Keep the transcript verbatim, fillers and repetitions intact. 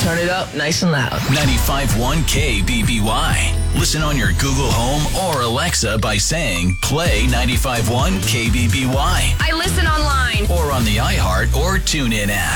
Turn it up nice and loud. ninety-five point one K B B Y. Listen on your Google Home or Alexa by saying, play ninety-five point one K B B Y. I listen online. Or on the iHeart or TuneIn app.